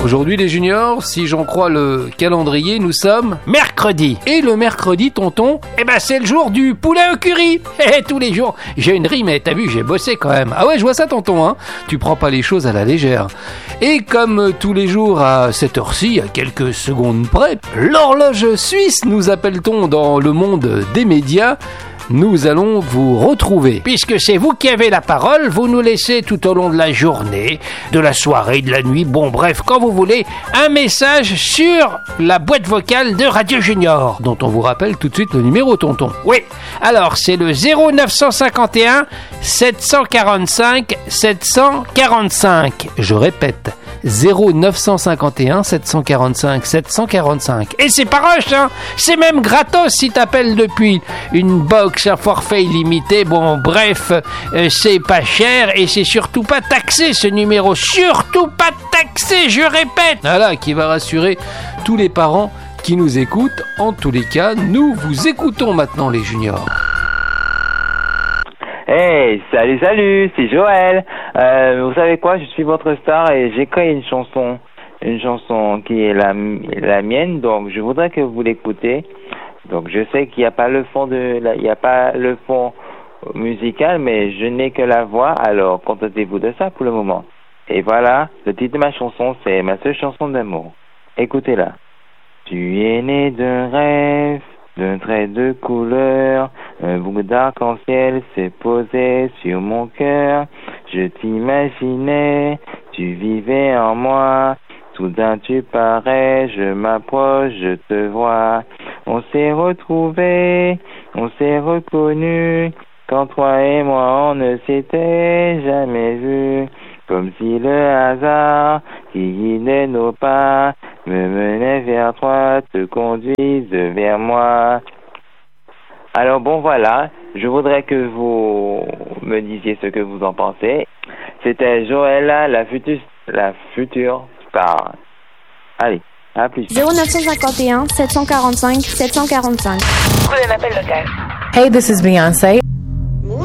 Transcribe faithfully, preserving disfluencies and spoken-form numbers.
Aujourd'hui les juniors, si j'en crois le calendrier, nous sommes mercredi. Et le mercredi, tonton, eh ben c'est le jour du poulet au curry. Et tous les jours, j'ai une rime, et t'as vu, j'ai bossé quand même. Ah ouais, je vois ça tonton, hein. Tu prends pas les choses à la légère. Et comme tous les jours à cette heure-ci, à quelques secondes près, l'horloge suisse, nous appelle-t-on dans le monde des médias. Nous allons vous retrouver. Puisque c'est vous qui avez la parole, vous nous laissez tout au long de la journée, de la soirée, de la nuit, bon bref, quand vous voulez, un message sur la boîte vocale de Radio Junior, dont on vous rappelle tout de suite le numéro, tonton. Oui, alors c'est le zéro neuf cent cinquante et un sept cent quarante-cinq sept cent quarante-cinq. Je répète, zéro neuf cent cinquante et un sept cent quarante-cinq sept cent quarante-cinq. Et c'est pas rush, hein, c'est même gratos si t'appelles depuis une box à forfait illimité. Bon bref, euh, c'est pas cher et c'est surtout pas taxé ce numéro, surtout pas taxé, je répète. Voilà, qui va rassurer tous les parents qui nous écoutent. En tous les cas, nous vous écoutons maintenant les juniors. Hey, salut, salut, c'est Joël. Euh, vous savez quoi, je suis votre star et j'ai créé une chanson, une chanson qui est la, la mienne, donc je voudrais que vous l'écoutez. Donc je sais qu'il n'y a pas le fond de, la, il n'y a pas le fond musical, mais je n'ai que la voix, alors contentez-vous de ça pour le moment. Et voilà, le titre de ma chanson, c'est ma seule chanson d'amour. Écoutez-la. Tu es né d'un rêve, d'un trait de couleur, un boucle d'arc-en-ciel s'est posé sur mon cœur. Je t'imaginais, tu vivais en moi. Soudain tu parais, je m'approche, je te vois. On s'est retrouvés, on s'est reconnus. Quand toi et moi on ne s'était jamais vus. Comme si le hasard qui guidait nos pas me menait vers toi, te conduise vers moi. Alors bon voilà, je voudrais que vous me disiez ce que vous en pensez. C'était Joëlla, la future, la future star. Allez, à plus. zéro neuf cent cinquante et un sept cent quarante-cinq sept cent quarante-cinq. Prenez un appel local. Hey, this is Beyonce.